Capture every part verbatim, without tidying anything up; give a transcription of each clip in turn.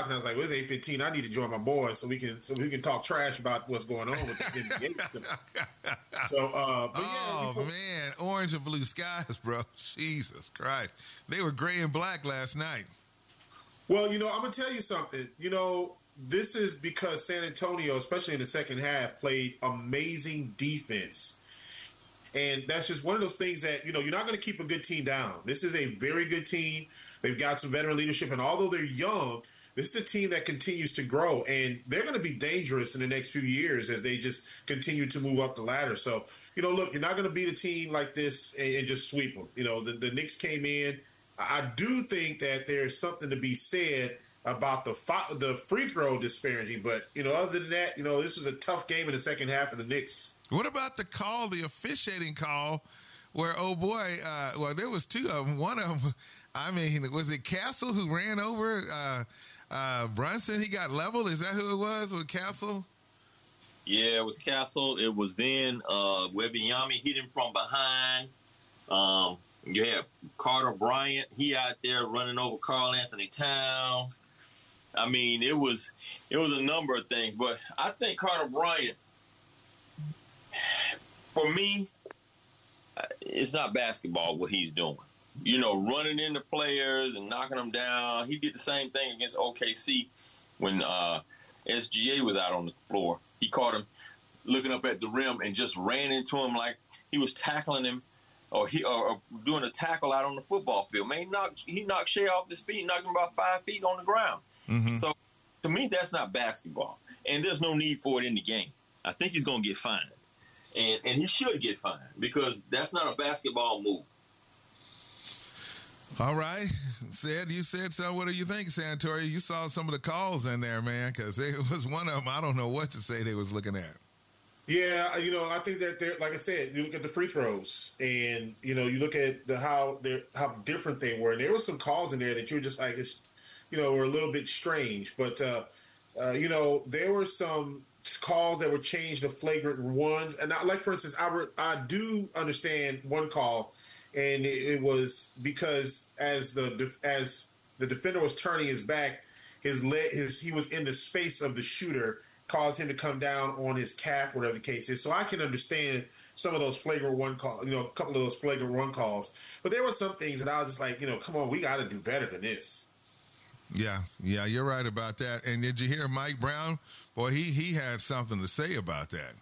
o'clock, and I was like, well, it's eight fifteen. I need to join my boys so we can so we can talk trash about what's going on with this N B A stuff. So, uh, but oh, yeah, man, orange and blue skies, bro. Jesus Christ. They were gray and black last night. Well, you know, I'm going to tell you something. You know, this is because San Antonio, especially in the second half, played amazing defense. And that's just one of those things that, you know, you're not going to keep a good team down. This is a very good team. They've got some veteran leadership. And although they're young, this is a team that continues to grow. And they're going to be dangerous in the next few years as they just continue to move up the ladder. So, you know, look, you're not going to beat a team like this and, and just sweep them. You know, the, the Knicks came in. I do think that there's something to be said about the fi- the free throw disparity. But, you know, other than that, you know, this was a tough game in the second half of the Knicks. What about the call, the officiating call, where, oh, boy, uh, well, there was two of them. One of them, I mean, was it Castle who ran over uh, uh, Brunson? He got leveled? Is that who it was, with Castle? Yeah, it was Castle. It was then uh, Wembanyama hit him from behind. Um, you had Carter Bryant. He out there running over Karl Anthony Towns. I mean, it was it was a number of things. But I think Carter Bryant, for me, it's not basketball what he's doing. You know, running into players and knocking them down. He did the same thing against O K C when uh, S G A was out on the floor. He caught him looking up at the rim and just ran into him like he was tackling him or he or, or doing a tackle out on the football field. Man, he knocked, he knocked Shea off his feet, knocked him about five feet on the ground. Mm-hmm. So, to me, that's not basketball. And there's no need for it in the game. I think he's going to get fined. And and he should get fined because that's not a basketball move. All right. Said, you said so. What do you think, Santori? You saw some of the calls in there, man, because it was one of them. I don't know what to say they was looking at. Yeah, you know, I think that they're, like I said, you look at the free throws and, you know, you look at the how they're how different they were. And there were some calls in there that you were just like, it's, you know, were a little bit strange. But, uh, uh, you know, there were some calls that were changed to flagrant ones. And I, like, for instance, I, re- I do understand one call, and it, it was because as the as the defender was turning his back, his leg, his he was in the space of the shooter, caused him to come down on his calf, whatever the case is. So I can understand some of those flagrant one calls, you know, a couple of those flagrant one calls. But there were some things that I was just like, you know, come on, we got to do better than this. Yeah, yeah, you're right about that. And did you hear Mike Brown? Boy, he he had something to say about that.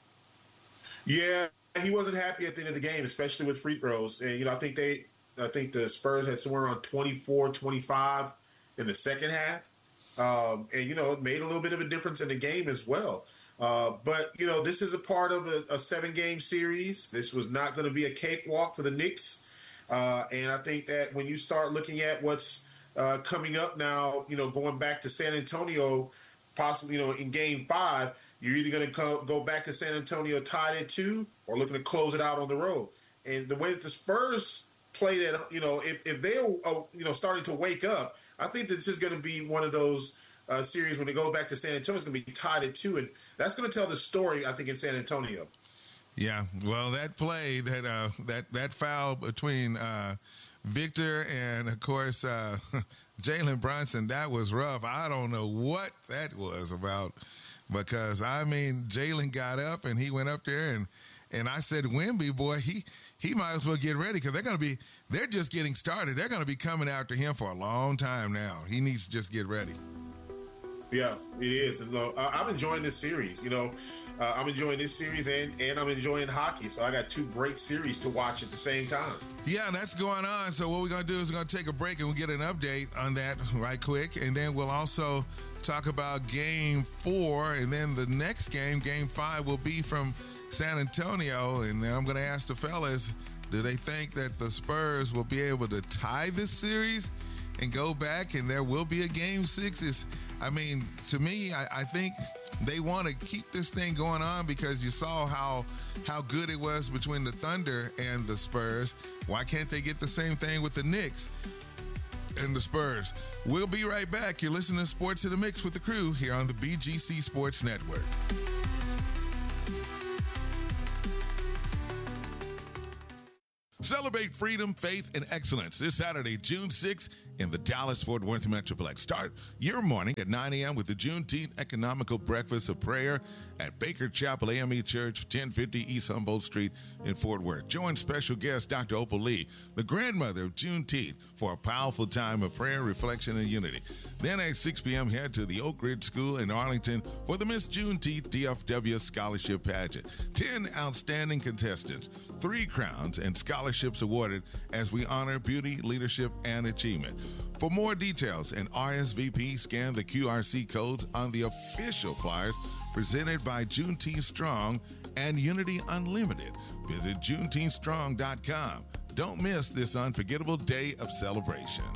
Yeah, he wasn't happy at the end of the game, especially with free throws. And, you know, I think they, I think the Spurs had somewhere around twenty-four, twenty-five in the second half. Um, and, you know, it made a little bit of a difference in the game as well. Uh, but, you know, this is a part of a, a seven-game series. This was not going to be a cakewalk for the Knicks. Uh, and I think that when you start looking at what's uh, coming up now, you know, going back to San Antonio, possibly, you know, in game five, you're either going to co- go back to San Antonio tied at two or looking to close it out on the road. And the way that the Spurs played it, you know, if, if they're, uh, you know, starting to wake up, I think that this is going to be one of those uh, series when it goes back to San Antonio, it's going to be tied at two. And that's going to tell the story, I think, in San Antonio. Yeah, well, that play, that uh, that that foul between uh, Victor and, of course, uh, Jalen Brunson, that was rough. I don't know what that was about because, I mean, Jalen got up and he went up there and, and I said, Wemby, boy, he he might as well get ready because they're going to be, they're just getting started. They're going to be coming after him for a long time now. He needs to just get ready. Yeah, it is. And uh, I'm enjoying this series. You know, uh, I'm enjoying this series and, and I'm enjoying hockey. So I got two great series to watch at the same time. Yeah, that's going on. So what we're going to do is we're going to take a break and we'll get an update on that right quick. And then we'll also talk about game four. And then the next game, game five, will be from San Antonio. And then I'm going to ask the fellas, do they think that the Spurs will be able to tie this series and go back and there will be a game six? Is, I mean, to me, I, I think they want to keep this thing going on because you saw how how good it was between the Thunder and the Spurs. Why can't they get the same thing with the Knicks and the Spurs? We'll be right back. You're listening to Sports in the Mix with the crew here on the B G C Sports Network. Celebrate freedom, faith, and excellence this Saturday, June sixth, in the Dallas-Fort Worth Metroplex. Start your morning at nine a.m. with the Juneteenth Economical Breakfast of Prayer at Baker Chapel A M E Church, ten fifty East Humboldt Street in Fort Worth. Join special guest Doctor Opal Lee, the grandmother of Juneteenth, for a powerful time of prayer, reflection, and unity. Then at six p.m., head to the Oak Ridge School in Arlington for the Miss Juneteenth D F W Scholarship Pageant. Ten outstanding contestants, three crowns, and scholarships awarded as we honor beauty, leadership, and achievement. For more details and R S V P, scan the Q R C codes on the official flyers presented by Juneteenth Strong and Unity Unlimited. Visit Juneteenth Strong dot com. Don't miss this unforgettable day of celebration.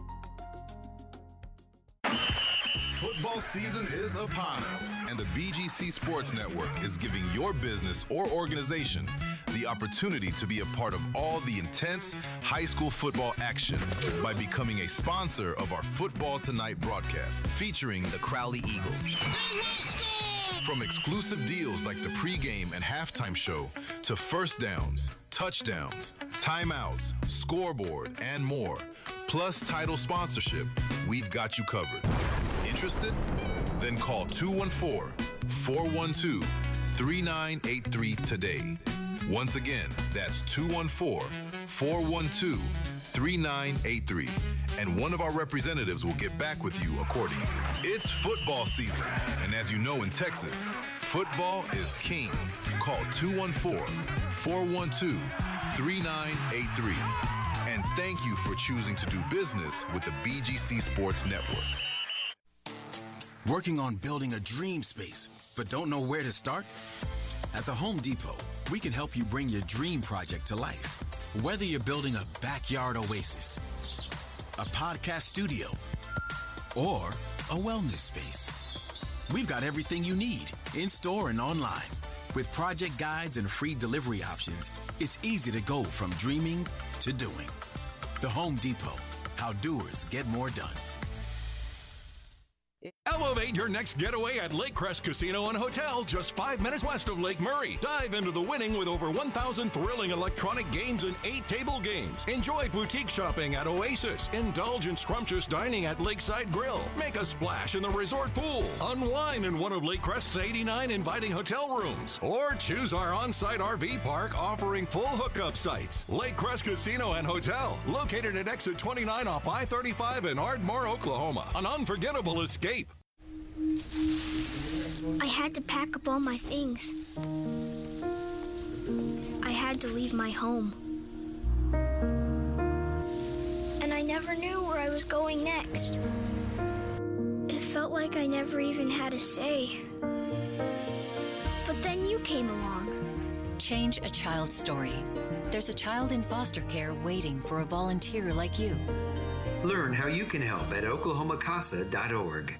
Football season is upon us, and the B G C Sports Network is giving your business or organization the opportunity to be a part of all the intense high school football action by becoming a sponsor of our Football Tonight broadcast featuring the Crowley Eagles. From exclusive deals like the pregame and halftime show to first downs, touchdowns, timeouts, scoreboard, and more, plus title sponsorship, we've got you covered. Interested? Then call two one four, four one two, three nine eight three today. Once again, that's two one four, four one two, three nine eight three, and one of our representatives will get back with you accordingly. It's football season, and as you know in Texas, football is king. Call two one four, four one two, three nine eight three. And thank you for choosing to do business with the B G C Sports Network. Working on building a dream space, but don't know where to start? At the Home Depot, we can help you bring your dream project to life. Whether you're building a backyard oasis, a podcast studio, or a wellness space, we've got everything you need in store and online. With project guides and free delivery options, it's easy to go from dreaming to doing. The Home Depot, how doers get more done. Elevate your next getaway at Lake Crest Casino and Hotel, just five minutes west of Lake Murray. Dive into the winning with over one thousand thrilling electronic games and eight table games. Enjoy boutique shopping at Oasis. Indulge in scrumptious dining at Lakeside Grill. Make a splash in the resort pool. Unwind in one of Lake Crest's eighty-nine inviting hotel rooms. Or choose our on-site R V park offering full hookup sites. Lake Crest Casino and Hotel, located at exit twenty-nine off I thirty-five in Ardmore, Oklahoma. An unforgettable escape. I had to pack up all my things. I had to leave my home. And I never knew where I was going next. It felt like I never even had a say. But then you came along. Change a child's story. There's a child in foster care waiting for a volunteer like you. Learn how you can help at oklahoma casa dot org.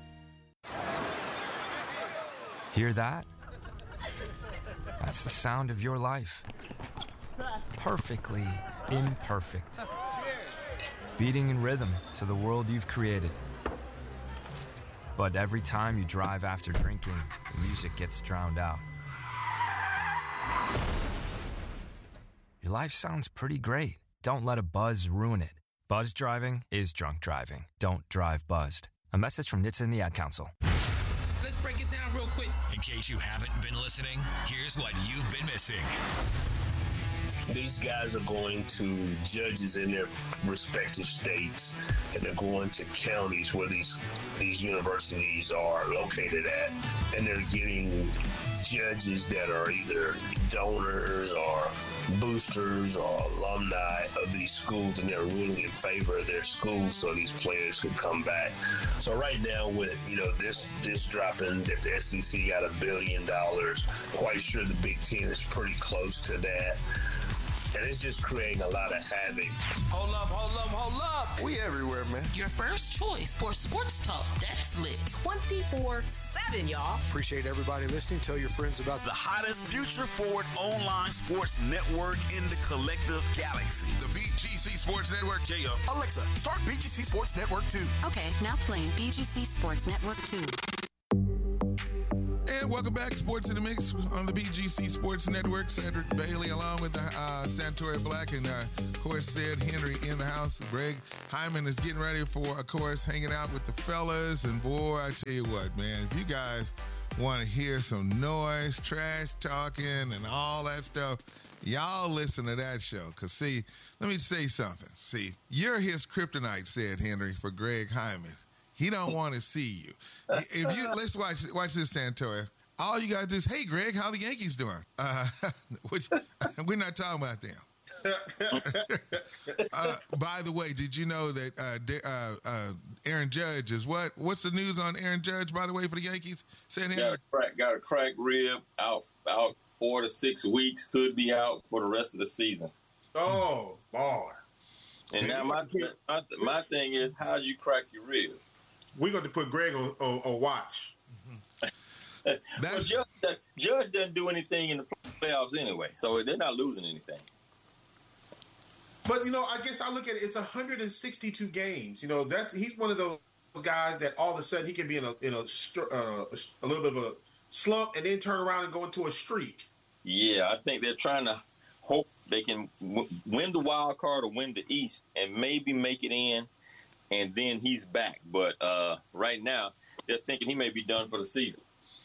Hear that? That's the sound of your life. Perfectly imperfect. Beating in rhythm to the world you've created. But every time you drive after drinking, the music gets drowned out. Your life sounds pretty great. Don't let a buzz ruin it. Buzz driving is drunk driving. Don't drive buzzed. A message from N H T S A and the Ad Council. Let's break it down real quick. In case you haven't been listening, here's what you've been missing. These guys are going to judges in their respective states, and they're going to counties where these these universities are located at, and they're getting judges that are either donors or boosters or alumni of these schools, and they're ruling in favor of their schools so these players could come back. So right now, with you know this this dropping that the S E C got a billion dollars, quite sure the Big Ten is pretty close to that. And it's just creating a lot of havoc. Hold up, hold up, hold up. We everywhere, man. Your first choice for sports talk that's lit. twenty-four seven, y'all. Appreciate everybody listening. Tell your friends about the hottest future forward online sports network in the collective galaxy. The B G C Sports Network. J O. Alexa, start B G C Sports Network two. Okay, now playing B G C Sports Network two. And welcome back, Sports in the Mix on the B G C Sports Network. Cedric Bailey along with the uh, Santoria Black and, uh, of course, Sid Henry in the house. Greg Hyman is getting ready for, of course, hanging out with the fellas. And, boy, I tell you what, man, if you guys want to hear some noise, trash talking, and all that stuff, y'all listen to that show. Because, see, let me say something. See, you're his kryptonite, said Henry, for Greg Hyman. He don't want to see you. If you let's watch watch this, Santoria. All you gotta do is, hey, Greg, how the Yankees doing? Uh, which we're not talking about them. uh, by the way, did you know that uh, uh, uh, Aaron Judge is what? What's the news on Aaron Judge, by the way, for the Yankees? San Got a crack, got a cracked rib, out out four to six weeks, could be out for the rest of the season. Oh, boy. And now my my, my thing is, how do you crack your rib? We're going to put Greg on, on, on watch. well, Judge, Judge doesn't do anything in the playoffs anyway, so they're not losing anything. But, you know, I guess I look at it, it's one hundred sixty-two games. You know, that's he's one of those guys that all of a sudden he can be in a in a, uh, a little bit of a slump and then turn around and go into a streak. Yeah, I think they're trying to hope they can w- win the wild card or win the East and maybe make it in. And then he's back. But uh, right now, they're thinking he may be done for the season.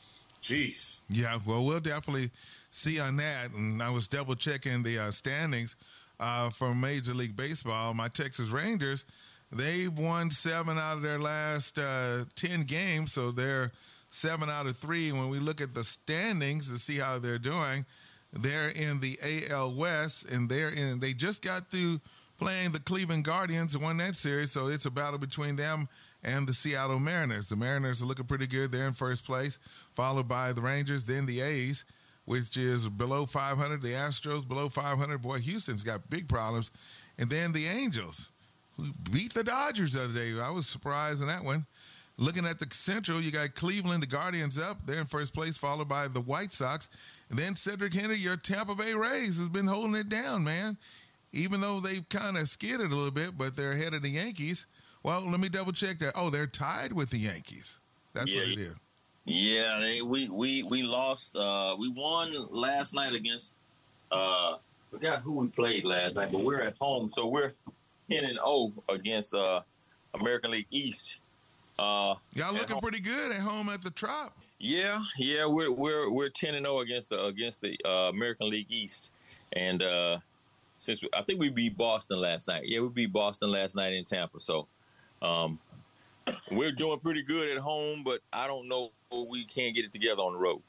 Jeez. Yeah, well, we'll definitely see on that. And I was double-checking the uh, standings uh, for Major League Baseball. My Texas Rangers, they've won seven out of their last uh, ten games, so they're seven out of three. When we look at the standings to see how they're doing, they're in the A L West, and they're in. They just got through playing the Cleveland Guardians and won that series, so it's a battle between them and the Seattle Mariners. The Mariners are looking pretty good. They're in first place, followed by the Rangers, then the A's, which is below five hundred. The Astros below five hundred. Boy, Houston's got big problems. And then the Angels, who beat the Dodgers the other day. I was surprised in that one. Looking at the Central, you got Cleveland, the Guardians up. They're in first place, followed by the White Sox. And then Cedric Henry, your Tampa Bay Rays, has been holding it down, man. Even though they've kind of skidded a little bit, but they're ahead of the Yankees. Well, let me double check that. Oh, they're tied with the Yankees. That's yeah, what it is. Yeah, they, we we we lost. Uh, we won last night against. Uh, forgot who we played last night, but we're at home, so we're ten and zero against uh, American League East. Uh, Y'all looking pretty good at home at the Trop. Yeah, yeah, we're we're we're ten and zero against the against the uh, American League East, and. Uh, Since we, I think we beat Boston last night. Yeah, we beat Boston last night in Tampa. So um, we're doing pretty good at home, but I don't know if we can't get it together on the road.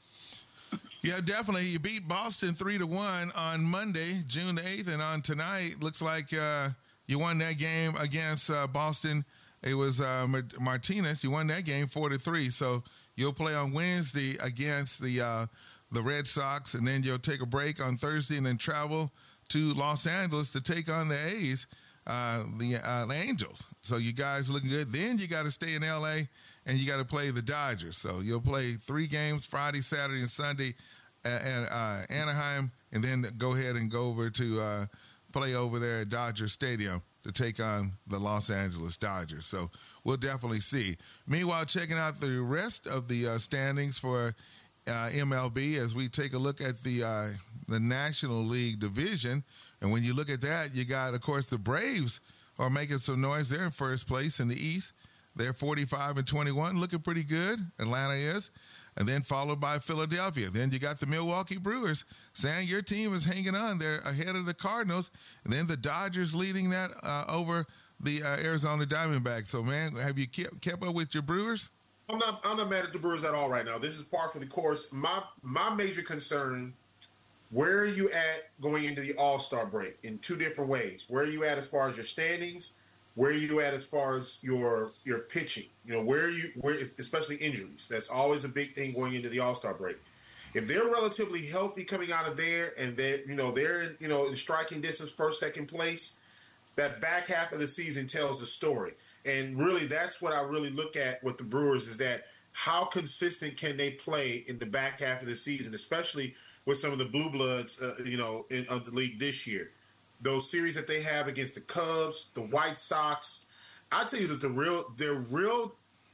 Yeah, definitely. You beat Boston three to one on Monday, June the eighth, and on tonight, looks like uh, you won that game against uh, Boston. It was uh, Martinez. You won that game four to three. So you'll play on Wednesday against the uh, the Red Sox, and then you'll take a break on Thursday and then travel to Los Angeles to take on the A's, uh, the, uh, the Angels. So you guys looking good. Then you got to stay in L A and you got to play the Dodgers. So you'll play three games, Friday, Saturday, and Sunday at uh, Anaheim, and then go ahead and go over to uh, play over there at Dodger Stadium to take on the Los Angeles Dodgers. So we'll definitely see. Meanwhile, checking out the rest of the uh, standings for Uh, M L B as we take a look at the uh, the National League division. And when you look at that, you got, of course, the Braves are making some noise. They're in first place in the East. They're forty-five and twenty-one, looking pretty good. Atlanta is. And then followed by Philadelphia. Then you got the Milwaukee Brewers saying your team is hanging on. They're ahead of the Cardinals. And then the Dodgers leading that uh, over the uh, Arizona Diamondbacks. So, man, have you kept, kept up with your Brewers? I'm not. I'm not mad at the Brewers at all right now. This is par for the course. My my major concern: where are you at going into the All-Star break in two different ways? Where are you at as far as your standings? Where are you at as far as your your pitching? You know, where are you? Where, especially injuries. That's always a big thing going into the All-Star break. If they're relatively healthy coming out of there, and they, you know, they're in, you know, in striking distance, first, second place, that back half of the season tells the story. And really, that's what I really look at with the Brewers is that how consistent can they play in the back half of the season, especially with some of the blue bloods, uh, you know, in, of the league this year. Those series that they have against the Cubs, the White Sox, I tell you that the real, their real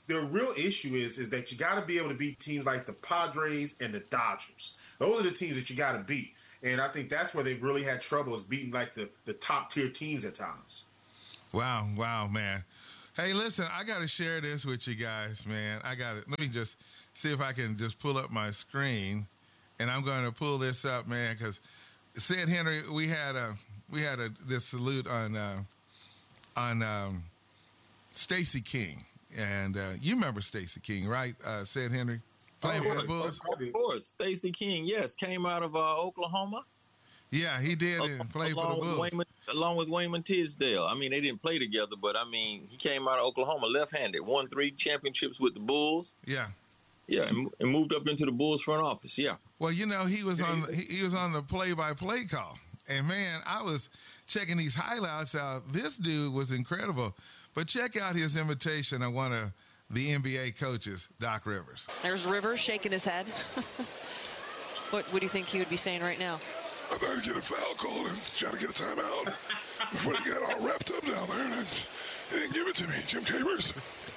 the real issue is is that you got to be able to beat teams like the Padres and the Dodgers. Those are the teams that you got to beat. And I think that's where they've really had trouble, is beating like the, the top tier teams at times. Wow, wow, man. Hey, listen, I got to share this with you guys, man. I got it. Let me just see if I can just pull up my screen, and I'm going to pull this up, man, because Sid Henry, we had a we had a this salute on uh, on um, Stacey King, and uh, you remember Stacey King, right? Uh, Sid Henry playing for the Bulls. Of course, Stacey King, yes, came out of uh, Oklahoma. Yeah, he did and played for the Bulls. Wayman, along with Wayman Tisdale. I mean, they didn't play together, but I mean, he came out of Oklahoma left-handed, won three championships with the Bulls. Yeah. Yeah, and, and moved up into the Bulls front office, yeah. Well, you know, he was on he, he was on the play-by-play call. And, man, I was checking these highlights out. This dude was incredible. But check out his invitation on one of the N B A coaches, Doc Rivers. There's Rivers shaking his head. what, what do you think he would be saying right now? I thought he'd get a foul call and try to get a timeout before he got all wrapped up down there. And he didn't give it to me, Jim Capers.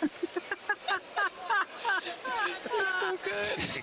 That's so good.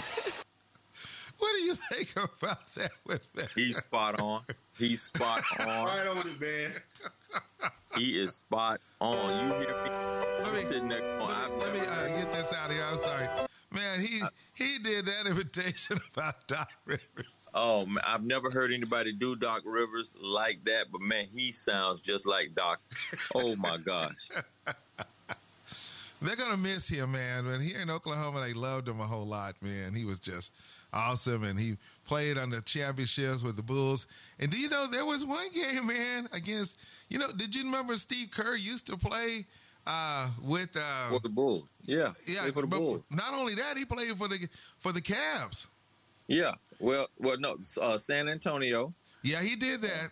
What do you think about that with that? He's spot on. He's spot on. Right on it, man. He is spot on. You hear me? Let me, sitting there going, let me, let me uh, get this out of here. I'm sorry. Man, he, he did that invitation about Doc Rivers. Oh, man, I've never heard anybody do Doc Rivers like that, but, man, he sounds just like Doc. Oh, my gosh. They're going to miss him, man. When here in Oklahoma, they loved him a whole lot, man. He was just awesome, and he played on the championships with the Bulls. And do you know, there was one game, man, against, you know, did you remember Steve Kerr used to play uh, with uh, for the Bulls? Yeah, yeah. for the but Bulls. Not only that, he played for the for the Cavs. Yeah, well, well, no, uh, San Antonio. Yeah, he did that.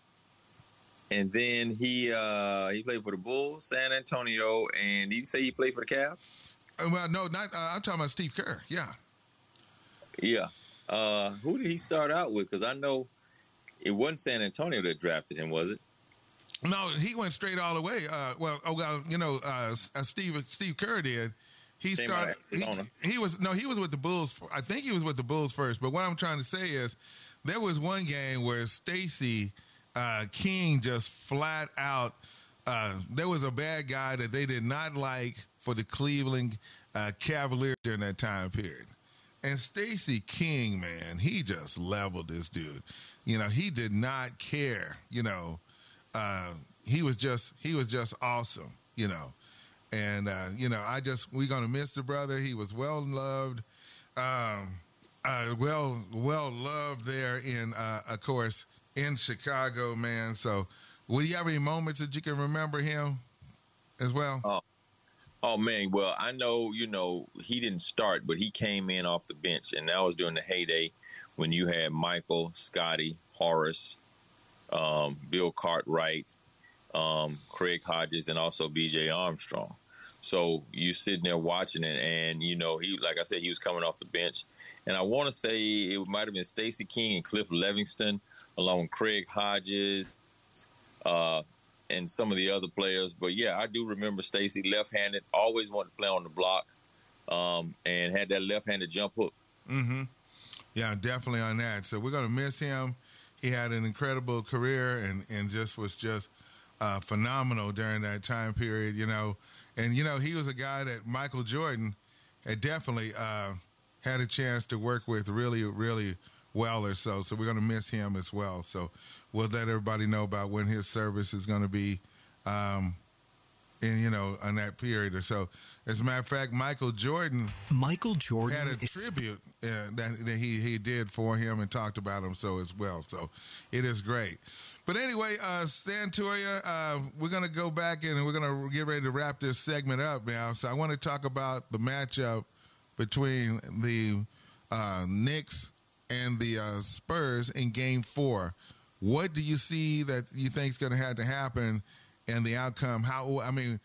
And then he uh, he played for the Bulls, San Antonio, and did you say he played for the Cavs? Uh, well, no, not. Uh, I'm talking about Steve Kerr. Yeah. Yeah. Uh, who did he start out with? Because I know it wasn't San Antonio that drafted him, was it? No, he went straight all the way. Uh, well, oh, well, you know, uh, uh, Steve Steve Kerr did. He Came started. He, he was no, he was with the Bulls. I think he was with the Bulls first. But what I'm trying to say is, there was one game where Stacey uh, King just flat out. Uh, there was a bad guy that they did not like for the Cleveland uh, Cavaliers during that time period. And Stacey King, man, he just leveled this dude. You know, he did not care. You know, uh, he was just he was just awesome. You know. And, uh, you know, I just, we're going to miss the brother. He was well loved, um, uh, well, well loved there in, uh, of course, in Chicago, man. So, would you have any moments that you can remember him as well? Oh, oh man. Well, I know, you know, he didn't start, but he came in off the bench. And that was during the heyday when you had Michael, Scotty, Horace, um, Bill Cartwright, um, Craig Hodges, and also B J Armstrong. So you sitting there watching it, and, you know, he, like I said, he was coming off the bench. And I want to say it might have been Stacey King and Cliff Livingston, along with Craig Hodges uh, and some of the other players. But, yeah, I do remember Stacey, left-handed, always wanted to play on the block, um, and had that left-handed jump hook. Mm-hmm. Yeah, definitely on that. So we're going to miss him. He had an incredible career and, and just was just uh, phenomenal during that time period, you know. And, you know, he was a guy that Michael Jordan had definitely uh, had a chance to work with really, really well or so. So we're going to miss him as well. So we'll let everybody know about when his service is going to be um, in, you know, on that period or so. As a matter of fact, Michael Jordan, Michael Jordan had a is... tribute uh, that, that he, he did for him and talked about him so as well. So it is great. But anyway, uh, Santoria, uh, we're going to go back in and we're going to get ready to wrap this segment up now. So I want to talk about the matchup between the uh, Knicks and the uh, Spurs in Game Four. What do you see that you think is going to have to happen and the outcome? How, I mean,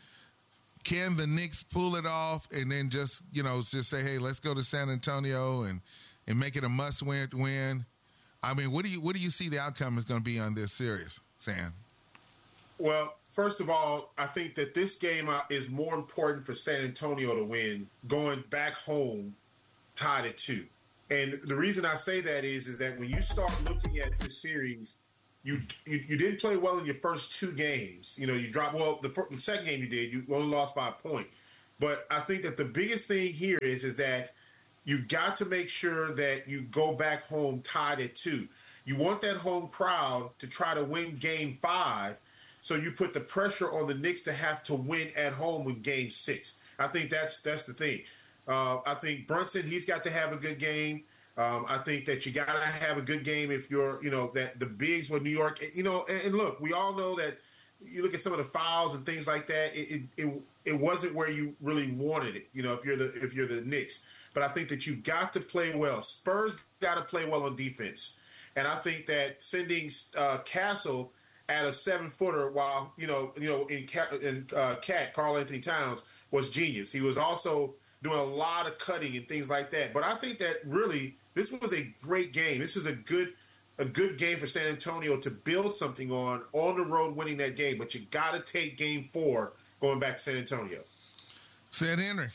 can the Knicks pull it off and then just, you know, just say, hey, let's go to San Antonio and, and make it a must-win win? I mean, what do you what do you see the outcome is going to be on this series, Sam? Well, first of all, I think that this game uh, is more important for San Antonio to win going back home tied at two. And the reason I say that is, is that when you start looking at this series, you you, you didn't play well in your first two games. You know, you dropped, well, the, first, the second game you did, you only lost by a point. But I think that the biggest thing here is, is that you got to make sure that you go back home tied at two. You want that home crowd to try to win game five, so you put the pressure on the Knicks to have to win at home in game six. I think that's that's the thing. Uh, I think Brunson, he's got to have a good game. Um, I think that you got to have a good game if you're, you know, that the bigs with New York, you know, and, and look, we all know that you look at some of the fouls and things like that, it, it it it wasn't where you really wanted it, you know, if you're the if you're the Knicks. But I think that you've got to play well. Spurs got to play well on defense. And I think that sending uh, Castle at a seven-footer while, you know, you know, in, in uh, Cat, Karl Anthony Towns, was genius. He was also doing a lot of cutting and things like that. But I think that really this was a great game. This is a good a good game for San Antonio to build something on, on the road winning that game. But you got to take game four going back to San Antonio. Sid Henry.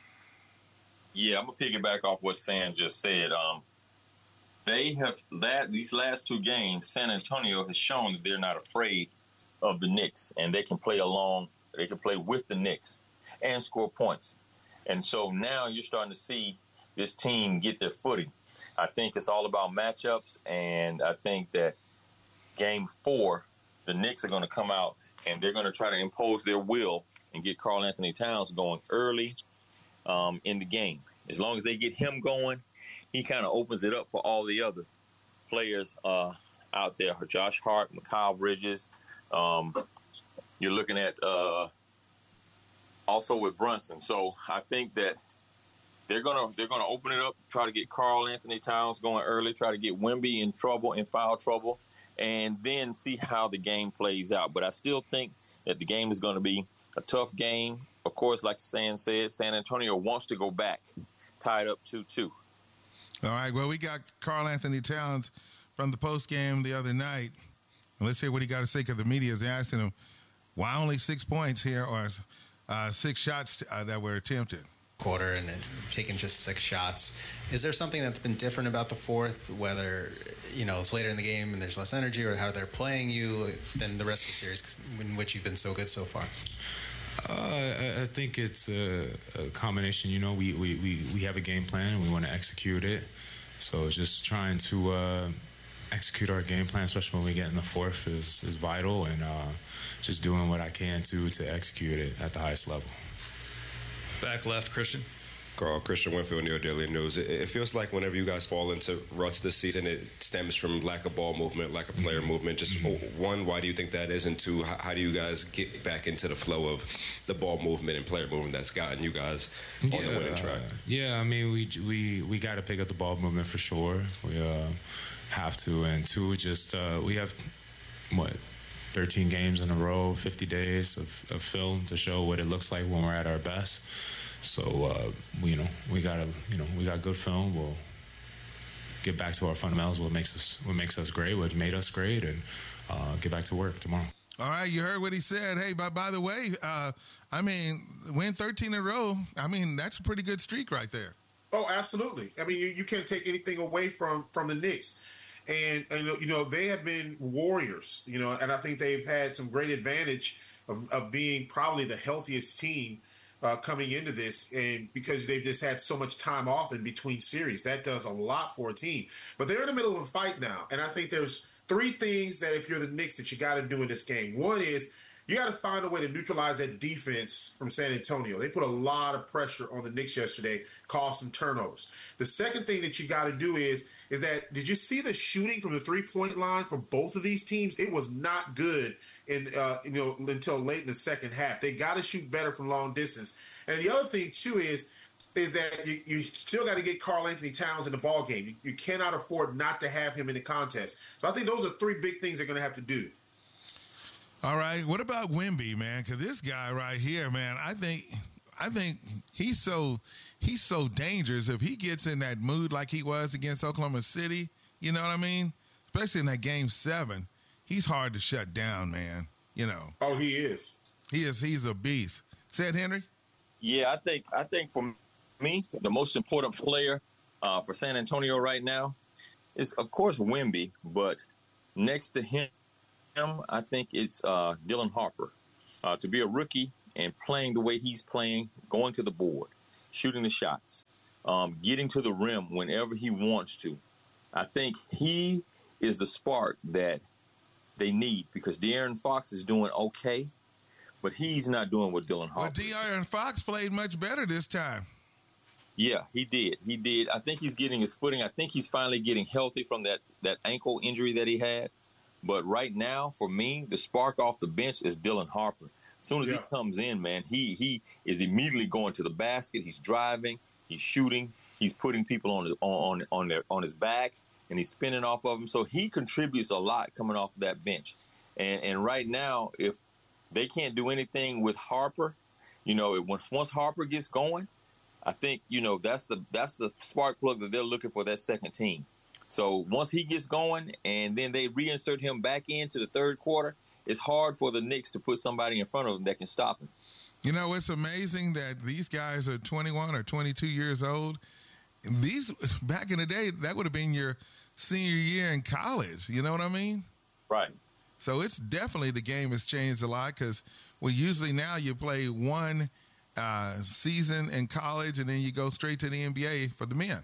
Yeah, I'm going to piggyback off what Sam just said. Um, they have that these last two games, San Antonio has shown that they're not afraid of the Knicks, and they can play along, they can play with the Knicks and score points. And so now you're starting to see this team get their footing. I think it's all about matchups, and I think that game four, the Knicks are going to come out and they're going to try to impose their will and get Karl Anthony Towns going early um, in the game. As long as they get him going, he kind of opens it up for all the other players uh, out there. Josh Hart, Mikal Bridges. Um, you're looking at uh, also with Brunson. So I think that they're gonna they're gonna open it up, try to get Karl Anthony Towns going early, try to get Wemby in trouble, in foul trouble, and then see how the game plays out. But I still think that the game is going to be a tough game. Of course, like Stan said, San Antonio wants to go back, tied up two two. All right, well, we got Karl Anthony Towns from the post game the other night. Let's hear what he got to say, because the media is asking him, why only six points here, or uh, six shots uh, that were attempted? Quarter and taking just six shots. Is there something that's been different about the fourth, whether, you know, it's later in the game and there's less energy, or how they're playing you than the rest of the series in which you've been so good so far? Uh, I think it's a, a combination. You know, we, we, we, we have a game plan and we want to execute it. So just trying to uh, execute our game plan, especially when we get in the fourth, is, is vital, and uh, just doing what I can to to execute it at the highest level. Back left, Christian. Carl, Christian Winfield, New York Daily News. It, it feels like whenever you guys fall into ruts this season, it stems from lack of ball movement, lack of player mm-hmm. movement. Just mm-hmm. one, why do you think that is? And two, how, how do you guys get back into the flow of the ball movement and player movement that's gotten you guys on yeah, the winning track? Uh, yeah, I mean, we we we got to pick up the ball movement for sure. We uh, have to. And two, just uh, we have, what, thirteen games in a row, fifty days of, of film to show what it looks like when we're at our best. So, uh, you know, we gotta, you know, we got good film. We'll get back to our fundamentals. What makes us, what makes us great, what made us great, and uh, get back to work tomorrow. All right, you heard what he said. Hey, by by the way, uh, I mean, win thirteen in a row. I mean, that's a pretty good streak right there. Oh, absolutely. I mean, you, you can't take anything away from from the Knicks. And, and, you know, they have been warriors, you know, and I think they've had some great advantage of, of being probably the healthiest team uh, coming into this, and because they've just had so much time off in between series. That does a lot for a team. But they're in the middle of a fight now, and I think there's three things that if you're the Knicks that you got to do in this game. One is you got to find a way to neutralize that defense from San Antonio. They put a lot of pressure on the Knicks yesterday, caused some turnovers. The second thing that you got to do is is that, did you see the shooting from the three-point line for both of these teams? It was not good in uh, you know until late in the second half. They got to shoot better from long distance. And the other thing, too, is is that you, you still got to get Karl Anthony Towns in the ball game. You, you cannot afford not to have him in the contest. So I think those are three big things they're going to have to do. All right, what about Wemby, man? Because this guy right here, man, I think I think he's so he's so dangerous. If he gets in that mood like he was against Oklahoma City, you know what I mean? Especially in that game seven, he's hard to shut down, man. You know. Oh, he is. He is. He's a beast. Said Henry? Yeah, I think I think for me, the most important player uh, for San Antonio right now is, of course, Wemby. But next to him, I think it's uh, Dylan Harper. Uh, to be a rookie and playing the way he's playing, going to the board, shooting the shots, um, getting to the rim whenever he wants to. I think he is the spark that they need, because De'Aaron Fox is doing okay, but he's not doing what Dylan Harper. But De'Aaron Fox played much better this time. Yeah, he did. He did. I think he's getting his footing. I think he's finally getting healthy from that, that ankle injury that he had. But right now, for me, the spark off the bench is Dylan Harper. As soon as yeah. he comes in, man, he he is immediately going to the basket. He's driving. He's shooting. He's putting people on his, on on their on his back, and he's spinning off of them. So he contributes a lot coming off that bench. And and right now, if they can't do anything with Harper, you know, it, once once Harper gets going, I think you know that's the that's the spark plug that they're looking for, that second team. So once he gets going and then they reinsert him back into the third quarter, it's hard for the Knicks to put somebody in front of him that can stop him. You know, it's amazing that these guys are twenty-one or twenty-two years old. These, back in the day, that would have been your senior year in college. You know what I mean? Right. So it's definitely, the game has changed a lot, because well, usually now you play one uh, season in college and then you go straight to the N B A for the men.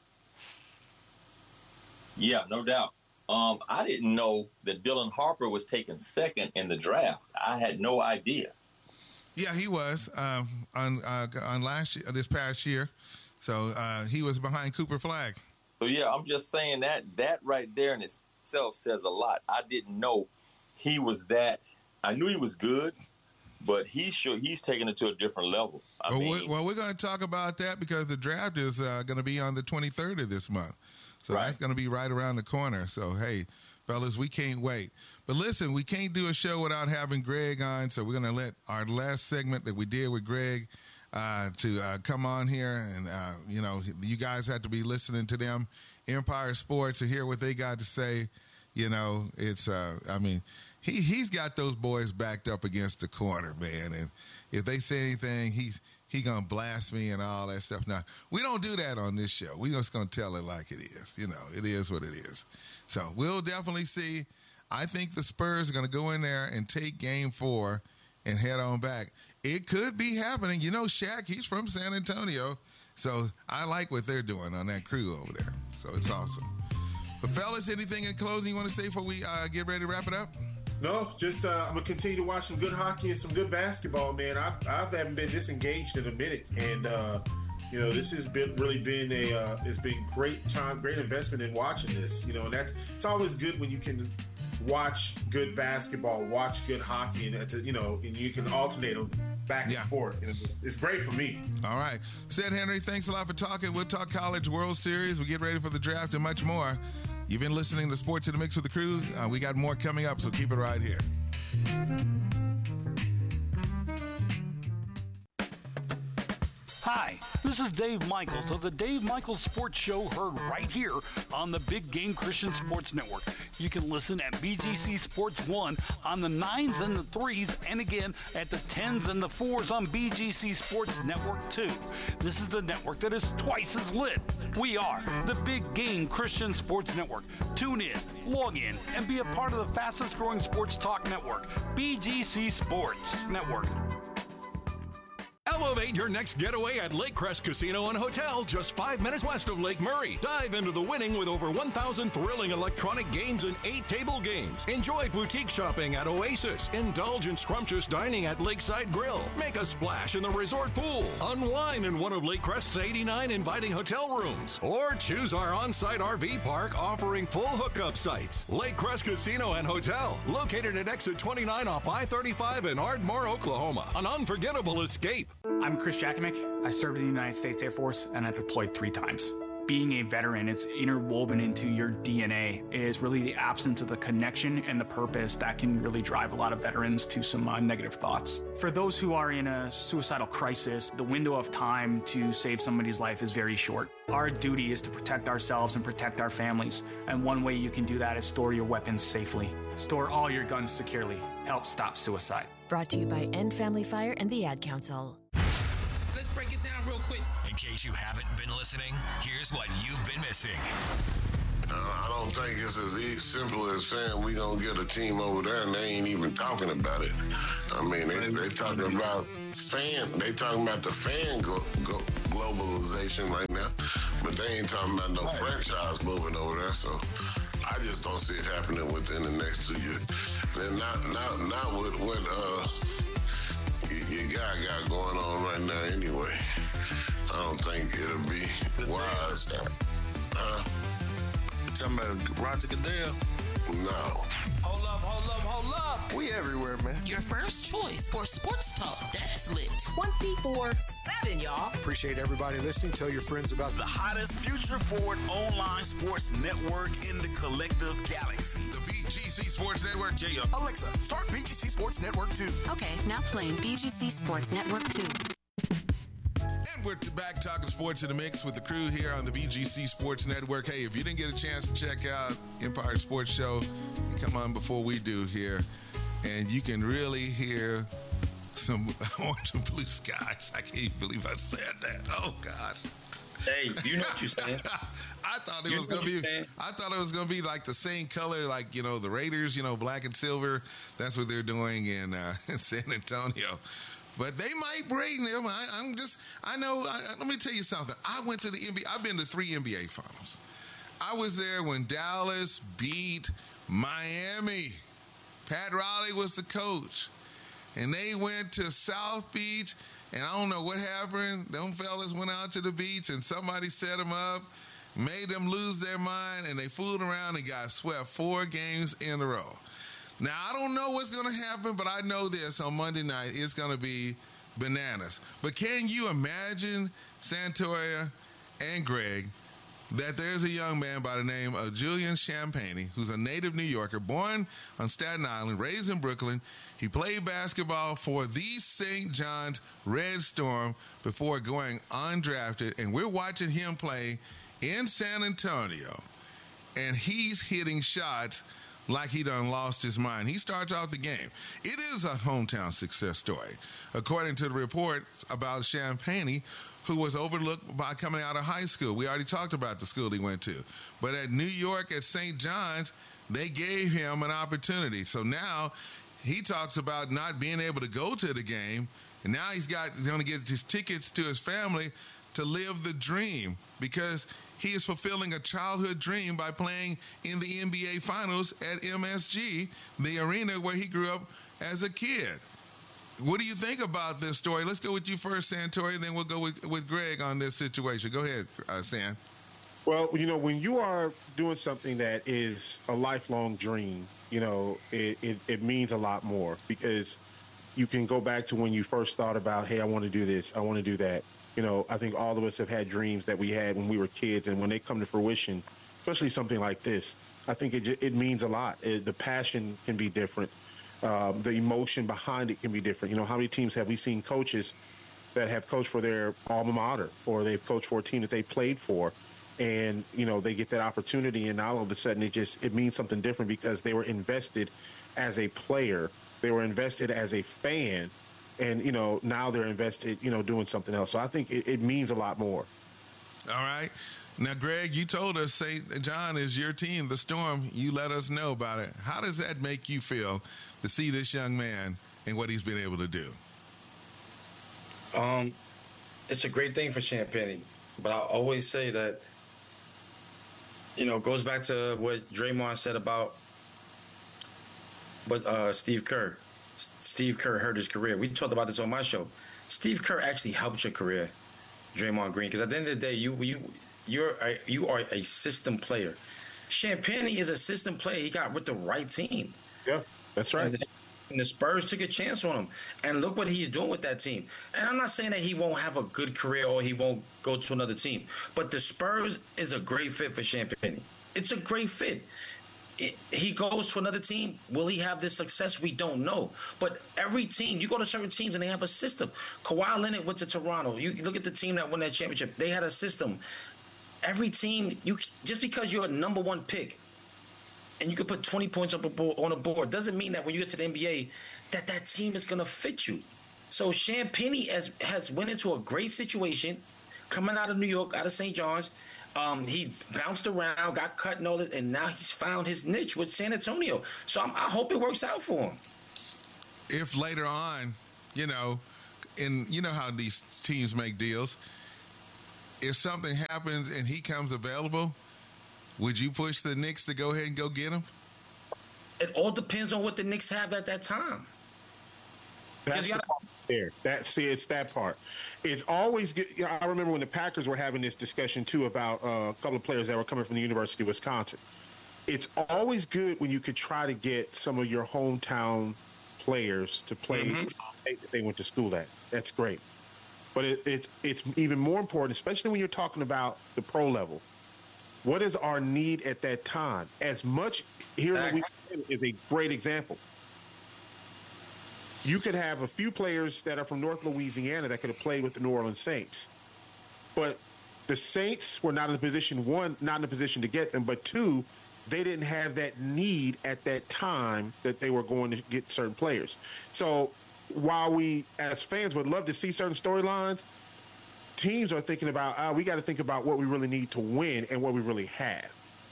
Yeah, no doubt. Um, I didn't know that Dylan Harper was taken second in the draft. I had no idea. Yeah, he was um, on uh, on last year, this past year. So uh, he was behind Cooper Flagg. So yeah, I'm just saying that that right there in itself says a lot. I didn't know he was that. I knew he was good, but he's sure he's taking it to a different level. I well, mean, we're, well, we're going to talk about that because the draft is uh, going to be on the twenty-third of this month. So right. That's going to be right around the corner. So, hey, fellas, we can't wait. But listen, we can't do a show without having Greg on. So we're going to let our last segment that we did with Greg uh, to uh, come on here. And, uh, you know, you guys have to be listening to them, Empire Sports, and hear what they got to say. You know, it's, uh, I mean, he, he's got those boys backed up against the corner, man. And if they say anything, he's, he going to blast me and all that stuff. Now, we don't do that on this show. We just going to tell it like it is. You know, it is what it is. So we'll definitely see. I think the Spurs are going to go in there and take game four and head on back. It could be happening. You know, Shaq, he's from San Antonio. So I like what they're doing on that crew over there. So it's awesome. But fellas, anything in closing you want to say before we uh, get ready to wrap it up? No, just uh, I'm gonna continue to watch some good hockey and some good basketball, man. I I haven't been disengaged in a minute, and uh, you know this has been really been a uh, it's been great time, great investment in watching this. You know, and that's it's always good when you can watch good basketball, watch good hockey, and you know, and you can alternate them back yeah. and forth. You know, it's, it's great for me. All right, said Henry, thanks a lot for talking. We'll talk College World Series. We get ready for the draft and much more. You've been listening to Sports in the Mix with the crew. Uh, we got more coming up, so keep it right here. Hi, this is Dave Michaels of the Dave Michaels Sports Show, heard right here on the Big Game Christian Sports Network. You can listen at B G C Sports one on the nines and the threes, and again at the tens and the fours on B G C Sports Network two. This is the network that is twice as lit. We are the Big Game Christian Sports Network. Tune in, log in, and be a part of the fastest growing sports talk network, B G C Sports Network. Elevate your next getaway at Lake Crest Casino and Hotel, just five minutes west of Lake Murray. Dive into the winning with over one thousand thrilling electronic games and eight table games. Enjoy boutique shopping at Oasis. Indulge in scrumptious dining at Lakeside Grill. Make a splash in the resort pool. Unwind in one of Lake Crest's eighty-nine inviting hotel rooms. Or choose our on-site R V park offering full hookup sites. Lake Crest Casino and Hotel, located at exit twenty-nine off I thirty-five in Ardmore, Oklahoma. An unforgettable escape. I'm Chris Jakimick. I served in the United States Air Force, and I deployed three times. being a veteran, it's interwoven into your D N A, is really the absence of the connection and the purpose that can really drive a lot of veterans to some uh, negative thoughts. For those who are in a suicidal crisis, the window of time to save somebody's life is very short. Our duty is to protect ourselves and protect our families, and one way you can do that is store your weapons safely. Store all your guns securely. Help stop suicide. Brought to you by End Family Fire and the Ad Council. Let's break it down real quick. In case you haven't been listening, here's what you've been missing. Uh, I don't think it's as easy, simple as saying we gonna get a team over there and they ain't even talking about it. I mean, they, they talking about fan, they talking about the fan go, go, globalization right now, but they ain't talking about no right. franchise moving over there. So I just don't see it happening within the next two years. And not not not with what uh, your guy got going on right now anyway. I don't think it'll be wise. Huh? Talking about Roger Goodell? No. Hold up, hold up, hold up. We everywhere, man. Your first choice for sports talk that's lit twenty-four seven, y'all. Appreciate everybody listening. Tell your friends about the hottest future forward online sports network in the collective galaxy. The B G C Sports Network. J Alexa, start B G C Sports Network two. Okay, now playing B G C Sports Network two. And we're back talking sports in the mix with the crew here on the B G C Sports Network. Hey, if you didn't get a chance to check out Empire Sports Show, you come on before we do here, and you can really hear some orange and blue skies. I can't believe I said that. Oh God. Hey, you know what you're saying. I thought it you was gonna be. I thought it was gonna be like the same color, like you know the Raiders, you know, black and silver. That's what they're doing in, uh, in San Antonio. But they might bring them. I, I'm just, I know, I, let me tell you something. I went to the N B A, I've been to three N B A finals. I was there when Dallas beat Miami. Pat Riley was the coach. And they went to South Beach, and I don't know what happened. Them fellas went out to the beach, and somebody set them up, made them lose their mind, and they fooled around and got swept four games in a row. Now, I don't know what's going to happen, but I know this on Monday night, it's going to be bananas. But can you imagine, Santoria and Greg, that there's a young man by the name of Julian Champagnie, who's a native New Yorker, born on Staten Island, raised in Brooklyn. He played basketball for the Saint John's Red Storm before going undrafted, and we're watching him play in San Antonio, and he's hitting shots like he done lost his mind. He starts off the game. It is a hometown success story. According to the reports about Champagnie, who was overlooked by coming out of high school. We already talked about the school he went to. But at New York at Saint John's, they gave him an opportunity. So now he talks about not being able to go to the game, and now he's got he's going to get his tickets to his family to live the dream, because he is fulfilling a childhood dream by playing in the N B A Finals at M S G, the arena where he grew up as a kid. What do you think about this story? Let's go with you first, Santori, and then we'll go with, with Greg on this situation. Go ahead, uh, San. Well, you know, when you are doing something that is a lifelong dream, you know, it, it, it means a lot more, because you can go back to when you first thought about, hey, I want to do this, I want to do that. You know, I think all of us have had dreams that we had when we were kids, and when they come to fruition, especially something like this, I think it it means a lot. It, the passion can be different. Um, the emotion behind it can be different. You know, how many teams have we seen coaches that have coached for their alma mater, or they've coached for a team that they played for, and, you know, they get that opportunity, and now all of a sudden it just, it means something different because they were invested as a player. They were invested as a fan. And, you know, now they're invested, you know, doing something else. So I think it, it means a lot more. All right. Now, Greg, you told us Saint John is your team, the Storm. You let us know about it. How does that make you feel to see this young man and what he's been able to do? Um, it's a great thing for Champagnie. But I always say that, you know, it goes back to what Draymond said about what uh, Steve Kerr. Steve Kerr hurt his career. We talked about this on my show. Steve Kerr actually helped your career, Draymond Green, because at the end of the day, you you you're a, you are a system player. Champagnie is a system player. He got with the right team. Yeah, that's right. And, And the Spurs took a chance on him. And look what he's doing with that team. And I'm not saying that he won't have a good career or he won't go to another team. But the Spurs is a great fit for Champagnie. It's a great fit. It, he goes to another team. Will he have this success? We don't know. But every team, you go to certain teams and they have a system. Kawhi Leonard went to Toronto. You look at the team that won that championship. They had a system. Every team, you just because you're a number one pick and you can put twenty points up a board, on a board doesn't mean that when you get to the N B A that that team is going to fit you. So Champagnie has, has went into a great situation coming out of New York, out of Saint John's. Um, he bounced around, got cut and all that, and now he's found his niche with San Antonio. So I'm, I hope it works out for him. If later on, you know, and you know how these teams make deals, if something happens and he comes available, would you push the Knicks to go ahead and go get him? It all depends on what the Knicks have at that time. That's the part there. That see, it's that part. It's always good. You know, I remember when the Packers were having this discussion too about uh, a couple of players that were coming from the University of Wisconsin. It's always good when you could try to get some of your hometown players to play Mm-hmm. that they went to school at. That's great. But it, it's it's even more important, especially when you're talking about the pro level. What is our need at that time? As much here in Louisiana is a great example. You could have a few players that are from North Louisiana that could have played with the New Orleans Saints. But the Saints were not in a position, one, not in a position to get them, but two, they didn't have that need at that time that they were going to get certain players. So while we, as fans, would love to see certain storylines, teams are thinking about, uh, we got to think about what we really need to win and what we really have.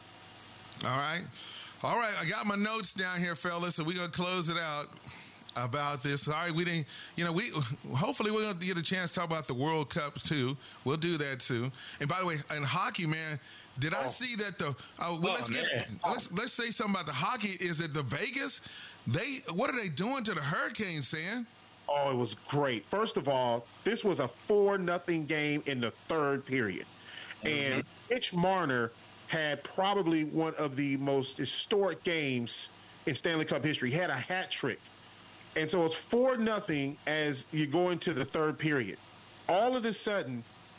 All right. All right. I got my notes down here, fellas, so we're going to close it out about this. Sorry, we didn't, you know, we hopefully we're going to get a chance to talk about the World Cup too. We'll do that too. And by the way, in hockey, man, did I oh. see that the, uh, well, oh, let's man. get, let's, let's say something about the hockey is that the Vegas, they, what are they doing to the Hurricanes, Sam? Oh, it was great. First of all, this was a four nothing game in the third period. Mm-hmm. And Mitch Marner had probably one of the most historic games in Stanley Cup history. He had a hat trick. And so it's four nothing as you go into the third period. All of a sudden,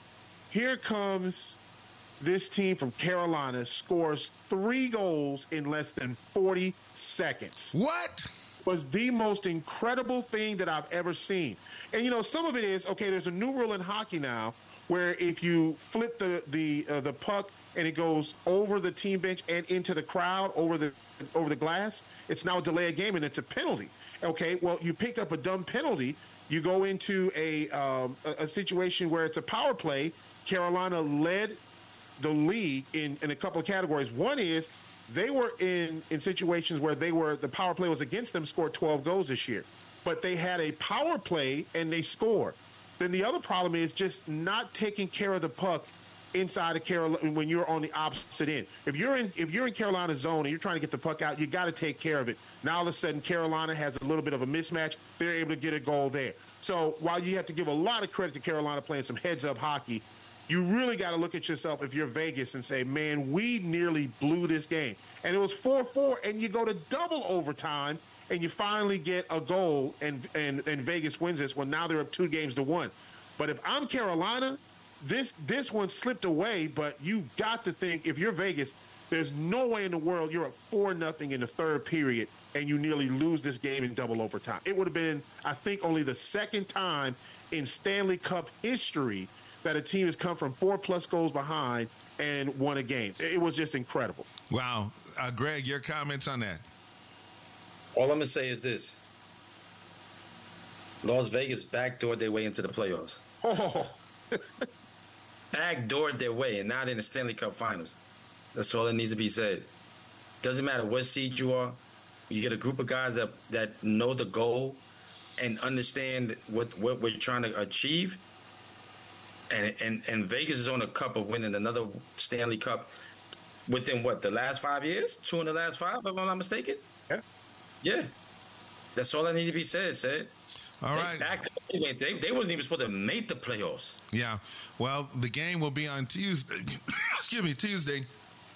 here comes this team from Carolina, scores three goals in less than forty seconds. What? Was the most incredible thing that I've ever seen. And, you know, some of it is, okay, there's a new rule in hockey now where if you flip the the uh, the puck and it goes over the team bench and into the crowd, over the over the glass, it's now a delay of game and it's a penalty. Okay, well, you picked up a dumb penalty. You go into a, um, a, a situation where it's a power play. Carolina led the league in, in a couple of categories. One is they were in, in situations where they were the power play was against them, scored twelve goals this year. But they had a power play and they scored. Then the other problem is just not taking care of the puck inside of Carolina when you're on the opposite end. If you're in if you're in Carolina's zone and you're trying to get the puck out, you got to take care of it. Now all of a sudden Carolina has a little bit of a mismatch. They're able to get a goal there. So while you have to give a lot of credit to Carolina playing some heads-up hockey, you really got to look at yourself if you're Vegas and say, man, we nearly blew this game. And it was four four, and you go to double overtime, and you finally get a goal, and, and, and Vegas wins this one. Now they're up two games to one. But if I'm Carolina, This this one slipped away, but you got to think, if you're Vegas, there's no way in the world you're up four nothing in the third period and you nearly lose this game in double overtime. It would have been, I think, only the second time in Stanley Cup history that a team has come from four-plus goals behind and won a game. It was just incredible. Wow. Uh, Greg, your comments on that? All I'm going to say is this. Las Vegas backdoored their way into the playoffs. Oh. Backdoored their way, and not in the Stanley Cup Finals. That's all that needs to be said. Doesn't matter what seed you are. You get a group of guys that, that know the goal and understand what, what we're trying to achieve. And, and and Vegas is on the cup of winning another Stanley Cup within, what, the last five years? Two in the last five, if I'm not mistaken? Yeah. Yeah. That's all that needs to be said, said. All they right. Back, they, they wasn't even supposed to make the playoffs. Yeah. Well, the game will be on Tuesday. Excuse me, Tuesday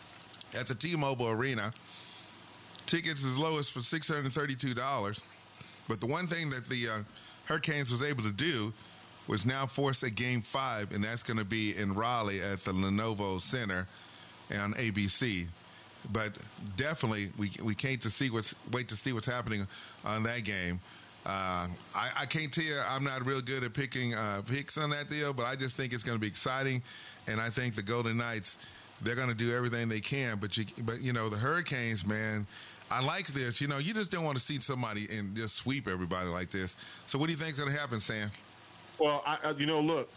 at the T-Mobile Arena. Tickets as low as for six hundred thirty-two dollars. But the one thing that the uh, Hurricanes was able to do was now force a game five, and that's going to be in Raleigh at the Lenovo Center on A B C. But definitely, we we can't to see what's wait to see what's happening on that game. Uh, I, I can't tell you, I'm not real good at picking uh, picks on that deal, but I just think it's going to be exciting, and I think the Golden Knights, they're going to do everything they can. But you, but you know, the Hurricanes, man, I like this. You know, you just don't want to see somebody and just sweep everybody like this. So what do you think is going to happen, Sam? Well, I, I, you know, look,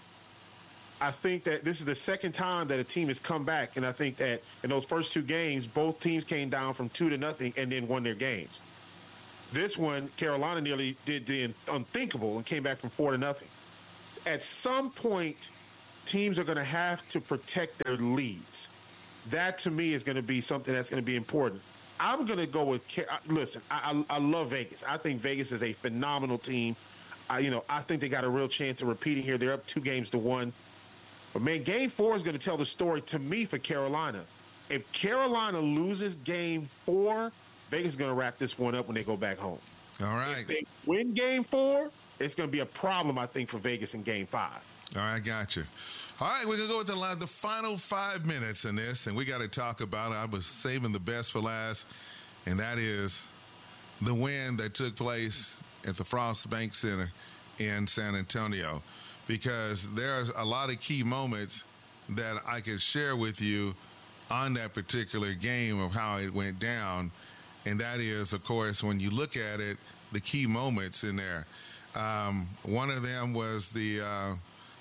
I think that this is the second time that a team has come back, and I think that in those first two games, both teams came down from two to nothing and then won their games. This one, Carolina nearly did the unthinkable and came back from four to nothing. At some point, teams are going to have to protect their leads. That, to me, is going to be something that's going to be important. I'm going to go with – listen, I, I, I love Vegas. I think Vegas is a phenomenal team. I, you know, I think they got a real chance of repeating here. They're up two games to one. But, man, game four is going to tell the story, to me, for Carolina. If Carolina loses game four, Vegas is going to wrap this one up when they go back home. All right. If they win game four, it's going to be a problem, I think, for Vegas in game five. All right, got you. All right, we're going to go with the, the final five minutes in this, and we got to talk about it. I was saving the best for last, and that is the win that took place at the Frost Bank Center in San Antonio, because there's a lot of key moments that I could share with you on that particular game of how it went down. And that is, of course, when you look at it, the key moments in there. Um, one of them was the, uh,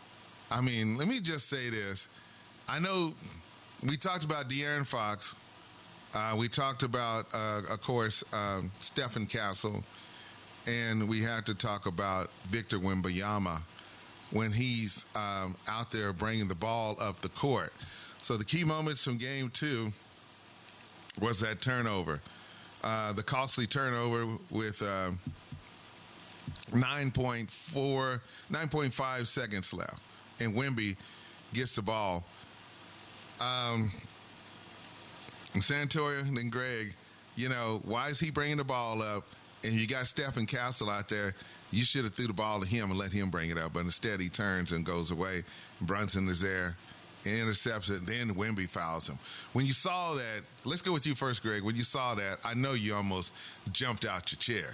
I mean, let me just say this. I know we talked about De'Aaron Fox. Uh, we talked about, uh, of course, uh, Stephen Castle. And we had to talk about Victor Wembanyama when he's um, out there bringing the ball up the court. So the key moments from game two was that turnover. Uh, the costly turnover with uh, nine point four, nine point five seconds left. And Wemby gets the ball. Um, Santoria and Greg, you know, why is he bringing the ball up? And you got Stephen Castle out there. You should have threw the ball to him and let him bring it up. But instead, he turns and goes away. Brunson is there, intercepts it. Then Wemby fouls him. When you saw that, let's go with you first, Greg. When you saw that, I know you almost jumped out your chair.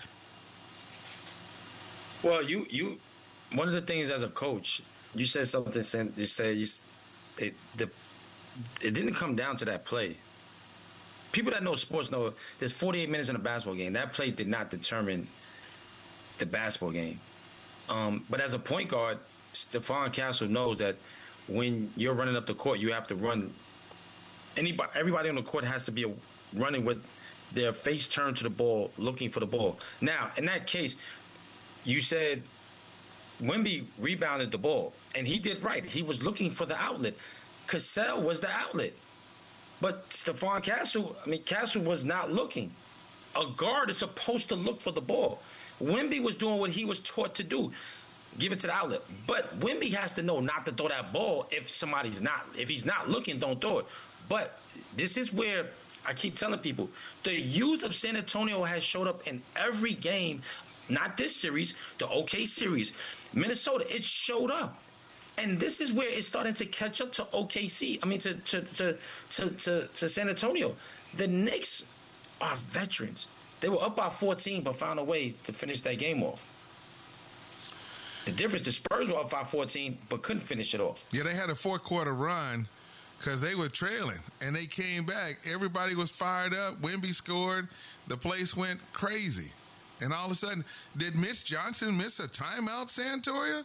Well, you you one of the things as a coach, you said something. You said you it the it didn't come down to that play. People that know sports know there's forty-eight minutes in a basketball game. That play did not determine the basketball game. Um, but as a point guard, Stephon Castle knows that when you're running up the court, you have to run. Anybody, everybody on the court has to be running with their face turned to the ball, looking for the ball. Now, in that case, you said Wemby rebounded the ball, and he did right. He was looking for the outlet. Cassell was the outlet. But Stephon Castle, I mean, Castle was not looking. A guard is supposed to look for the ball. Wemby was doing what he was taught to do, give it to the outlet. But Wemby has to know not to throw that ball if somebody's not, if he's not looking, don't throw it. But this is where I keep telling people, the youth of San Antonio has showed up in every game, not this series, the O K series. Minnesota, it showed up. And this is where it's starting to catch up to O K C. I mean, to to to to, to, to San Antonio. The Knicks are veterans. They were up by fourteen, but found a way to finish that game off. The difference, the Spurs were up by fourteen, but couldn't finish it off. Yeah, they had a fourth-quarter run because they were trailing, and they came back. Everybody was fired up. Wemby scored. The place went crazy. And all of a sudden, did Mitch Johnson miss a timeout, Santoria?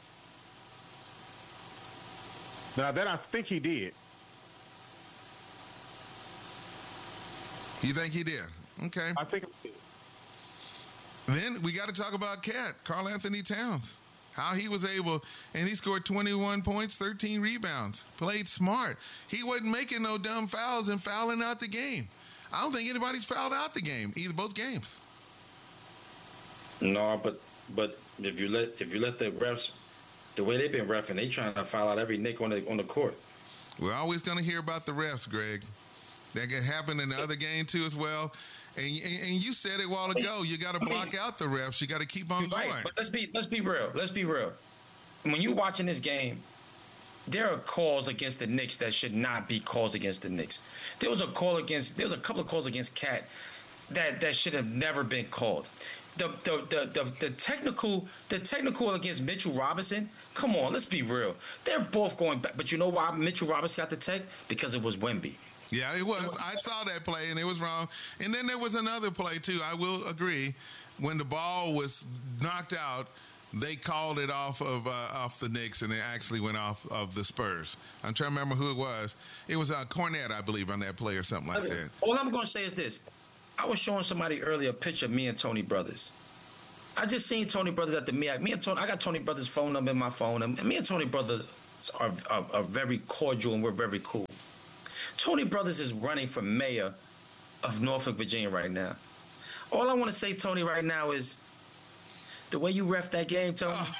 Now, that I think he did. You think he did? Okay. I think he did. Then we got to talk about Cat, Karl Anthony Towns. How he was able, and he scored twenty-one points, thirteen rebounds. Played smart. He wasn't making no dumb fouls and fouling out the game. I don't think anybody's fouled out the game, either both games. No, but but if you let if you let the refs, the way they've been reffing, they trying to foul out every Nick on the on the court. We're always going to hear about the refs, Greg. That could happen in the other game too as well. And, and, and you said it a while ago. You got to block out the refs. You got to keep on going. Right, but let's be let's be real. Let's be real. When you're watching this game, there are calls against the Knicks that should not be calls against the Knicks. There was a call against. There was a couple of calls against Cat that, that should have never been called. The the, the the the technical the technical against Mitchell Robinson. Come on, let's be real. They're both going back. But you know why Mitchell Robinson got the tech? Because it was Wemby. Yeah, it was. I saw that play, and it was wrong. And then there was another play, too. I will agree. When the ball was knocked out, they called it off of uh, off the Knicks, and it actually went off of the Spurs. I'm trying to remember who it was. It was uh, Cornette, I believe, on that play or something like that. All I'm going to say is this. I was showing somebody earlier a picture of me and Tony Brothers. I just seen Tony Brothers at the M I A C. Me and Tony, I got Tony Brothers' phone number in my phone, and me and Tony Brothers are, are, are very cordial, and we're very cool. Tony Brothers is running for mayor of Norfolk, Virginia right now. All I want to say, Tony, right now is the way you ref that game, Tony. Oh,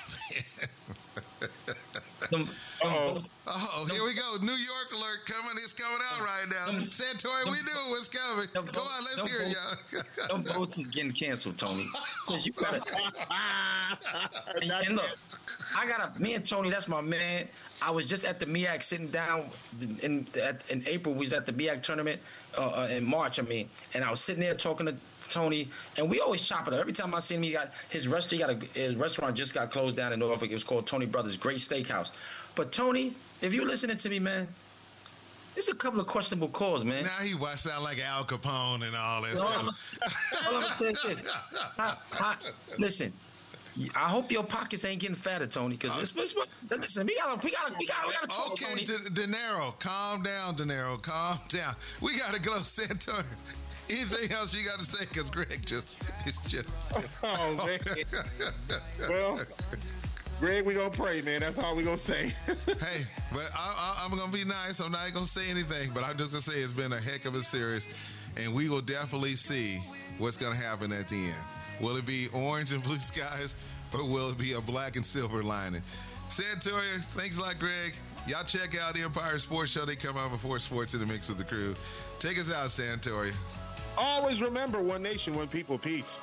them, them, oh, oh here we go. New York alert coming. It's coming out right now. Them, Santori, them, we knew it was coming. Them, Go on, let's hear it, y'all. Them votes is getting canceled, Tony. You gotta, and, and look, I got a, me and Tony, that's my man. I was just at the M I A C sitting down in at, in April. We was at the M I A C tournament uh, in March, I mean. And I was sitting there talking to Tony, and we always chop it up. Every time I see him, he got his restaurant, he got a, his restaurant just got closed down in Norfolk. It was called Tony Brothers Great Steakhouse. But Tony, if you're listening to me, man, there's a couple of questionable calls, man. Now he sound like Al Capone and all this. All I'm going to say is this. I, I, listen, I hope your pockets ain't getting fatter, Tony, because uh, listen, we got we got we got we got to talk, okay, Tony. De, De Niro, calm down, De Niro, calm down. We got to go, Santori. Anything else you got to say? Because Greg just, it's just. Oh, man. Well, Greg, we going to pray, man. That's all we going to say. Hey, but I, I, I'm going to be nice. I'm not going to say anything, but I'm just going to say it's been a heck of a series, and we will definitely see what's going to happen at the end. Will it be orange and blue skies, or will it be a black and silver lining? Santoria, thanks a lot, Greg. Y'all check out the Empire Sports Show. They come out before Sports in the Mix with the crew. Take us out, Santoria. Always remember, one nation, one people, peace.